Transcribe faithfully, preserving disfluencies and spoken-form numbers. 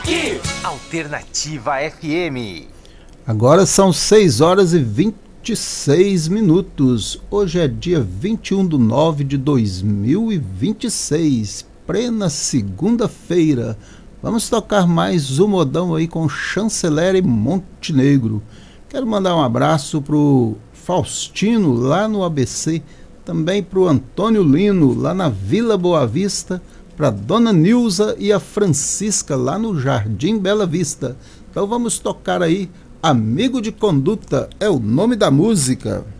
aqui, Alternativa F M. Agora são seis horas e vinte e seis minutos. Hoje é dia vinte e um de nove de dois mil e vinte e seis, plena segunda-feira. Vamos tocar mais um modão aí com Chanceler e Montenegro. Quero mandar um abraço pro Faustino lá no A B C, também pro Antônio Lino lá na Vila Boa Vista, pra Dona Nilza e a Francisca lá no Jardim Bela Vista. Então vamos tocar aí Amigo de Conduta, é o nome da música.